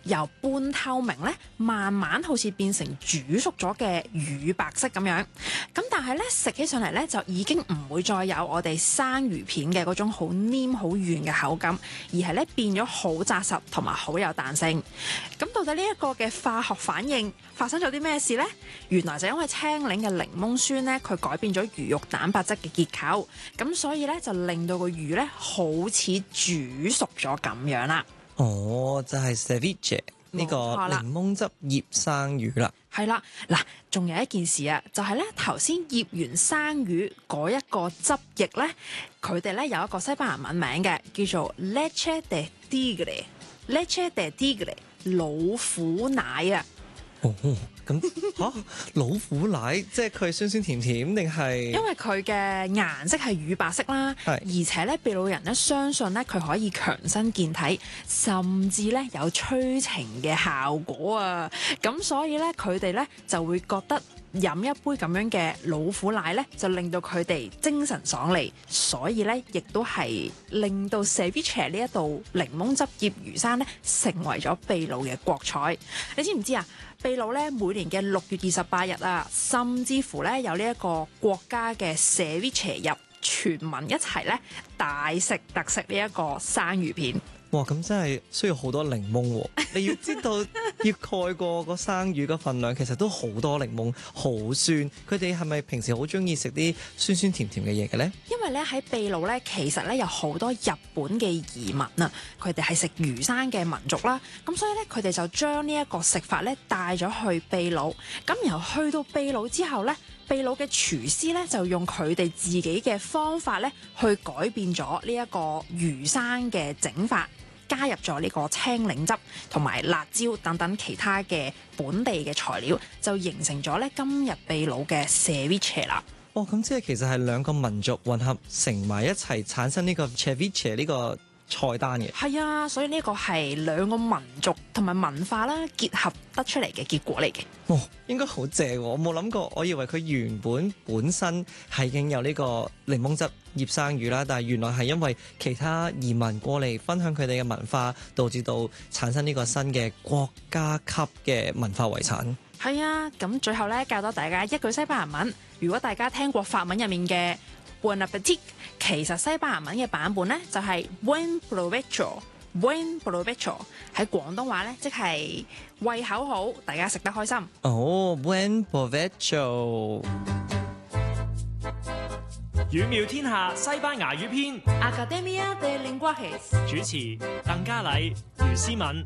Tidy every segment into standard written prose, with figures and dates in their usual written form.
由半透明咧，慢慢好似變成煮熟咗嘅乳白色咁樣。咁但係咧食起上嚟咧就已經唔會再有我哋生魚片嘅嗰種好黏好軟嘅口感，而係咧變咗好紮實同埋好有彈性。咁到底呢一個嘅化學反應發生咗啲咩事呢？原來就因為青檸嘅檸檬酸咧，佢改變咗魚肉蛋白質嘅結構，咁所以咧就令到個魚咧好似煮熟咗咁樣啦。 哦，就係 ceviche 呢個檸檬汁醃生魚啦。 係啦，嗱，仲有一件事啊，就係咧頭先醃完生魚嗰一個汁液咧，佢哋咧有一個西班牙文名嘅，叫做 leche de tigre。leche de tigre 老虎奶啊。 哦，咁老虎奶即係佢酸酸甜甜定係？因為佢嘅顏色係乳白色啦，而且咧秘魯人咧相信咧佢可以強身健體，甚至咧有催情嘅效果啊！咁所以咧佢哋咧就會覺得飲一杯咁樣嘅老虎奶咧，就令到佢哋精神爽利，所以咧亦都係令到 ceviche 呢一道檸檬汁醃魚生咧成為咗秘魯嘅國菜。你知唔知啊？秘魯咧每年嘅6月28日啊，甚至乎咧有呢一個國家嘅 ceviche 日，全民一齊咧大食特食呢一個生魚片。 哇！咁真係需要好多檸檬喎。你要知道要蓋過個生魚嘅份量，其實都好多檸檬，好酸。佢哋係咪平時好中意食啲酸酸甜甜嘅嘢嘅咧？ 因為咧喺秘魯咧，其實咧有好多日本嘅移民啊，佢哋係食魚生嘅民族啦。咁所以咧，佢哋就將呢一個食法咧帶咗去秘魯。咁然後去到秘魯之後咧，秘魯嘅廚師咧就用佢哋自己嘅方法咧去改變咗呢一個魚生嘅整法。加入咗呢個青檸汁同埋辣椒等等其他嘅本地嘅材料，就形成咗咧今日秘魯嘅 ceviche 啦。 哦，咁即係其實係兩個民族混合成埋一齊產生呢個 ceviche 呢個菜單嘅。係啊，所以呢個係兩個民族同埋文化啦結合得出嚟嘅結果嚟嘅。 哦，應該好正喎！我冇諗過，我以為佢原本身係已經有呢個檸檬汁醃生魚啦，但係原來係因為其他移民過嚟分享佢哋嘅文化，導致到產生呢個新嘅國家級嘅文化遺產。 係啊，咁最後咧教多大家一句西班牙文。如果大家聽過法文入面嘅 Bon appetit， 其實西班牙文嘅版本咧就係 Buen provecho。Buen provecho 喺廣東話咧，即係胃口好，大家食得開心。 哦 ，Buen provecho。 語妙天下西班牙語篇 Academia de Lenguajes 主持鄧嘉禮、余思敏。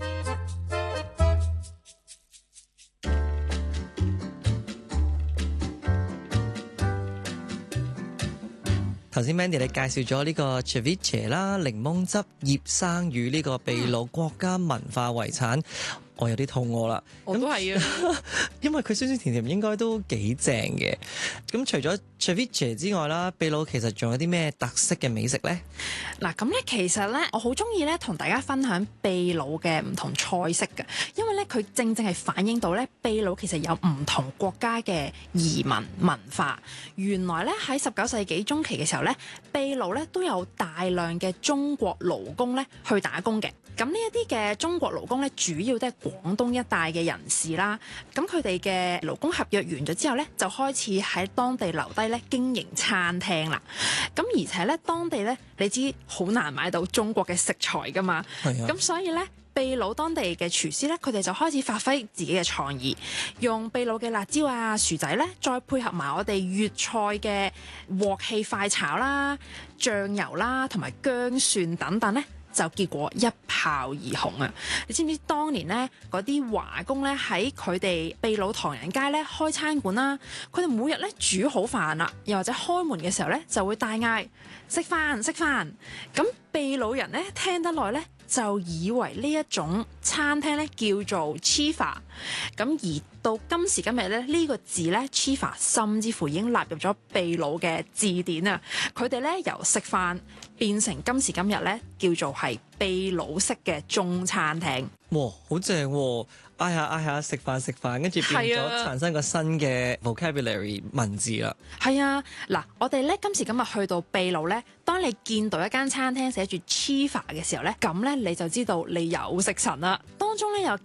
頭先 Mandy 你介紹咗呢個 ceviche 啦，檸檬汁醃生魚呢個秘魯國家文化遺產。我有啲肚餓啦， 我都係啊， 因為佢酸酸甜甜應該都幾正嘅。咁除咗 ceviche 之外啦，秘魯其實仲有啲咩特色嘅美食呢？ 嗱，咁咧其實咧，我好中意咧同大家分享秘魯嘅唔同菜式嘅，因為咧佢正正係反映到咧秘魯其實有唔同國家嘅移民文化。原來咧喺19世紀中期嘅時候咧，秘魯咧都有大量嘅中國勞工咧去打工嘅。咁呢一啲嘅中國勞工咧，主要都係廣東一帶嘅人士啦。咁佢哋嘅勞工合約完咗之後咧，就開始喺當地留低咧經營餐廳啦。咁而且咧，當地咧你知好難買到中國嘅食材噶嘛。咁所以咧，秘魯當地嘅廚師咧，佢哋就開始發揮自己嘅創意，用秘魯嘅辣椒啊、薯仔咧，再配合埋我哋粵菜嘅鑊氣快炒啦、醬油啦，同埋薑蒜等等咧。就結果一炮而紅啊！你知唔知當年咧嗰啲華工咧喺佢哋秘魯唐人街咧開餐館啦，佢哋每日咧煮好飯啦，又或者開門嘅時候咧就會大嗌食飯食飯。咁秘魯人咧聽得耐咧就以為呢一種餐廳咧叫做 chifa。咁而到今時今日咧呢個字咧 chifa 甚至乎已經納入咗秘魯嘅字典啊！佢哋咧由食飯變成今時今日咧叫做係秘魯式嘅中餐廳。 哇，好正喎！嗌下食飯食飯，跟住變咗產生個新嘅 vocabulary 文字啦。 係啊，嗱，我哋咧今時今日去到秘魯咧，當你見到一間餐廳寫住 chifa 嘅時候咧，咁咧你就知道你有食神啦。當中咧有